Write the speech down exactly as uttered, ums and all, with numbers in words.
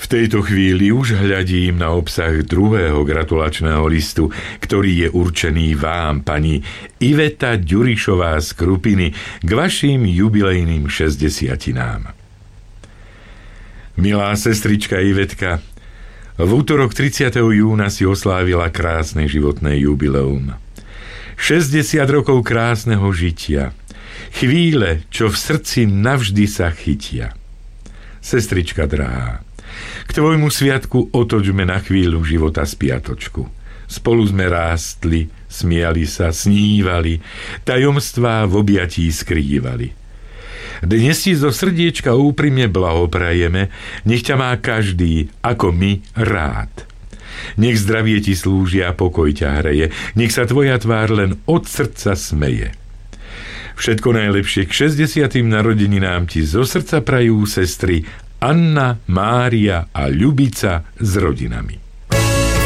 V tejto chvíli už hľadím na obsah druhého gratulačného listu, ktorý je určený vám, pani Iveta Ďurišová z Krupiny, k vašim jubilejným šesťdesiatinám. Milá sestrička Ivetka, v útorok tridsiateho júna si oslávila krásne životné jubileum. šesťdesiat rokov krásneho žitia. Chvíle, čo v srdci navždy sa chytia. Sestrička drahá, k tvojmu sviatku otočme na chvíľu života spiatočku. Spolu sme rástli, smiali sa, snívali, tajomstvá v objatí skrývali. Dnes ti zo srdiečka úprimne blahoprajeme, nech ťa má každý, ako my, rád. Nech zdravie ti slúžia, pokoj ťa hreje, nech sa tvoja tvár len od srdca smeje. Všetko najlepšie k šesťdesiatym narodeninám ti zo srdca prajú sestry Anna, Mária a Ľubica s rodinami.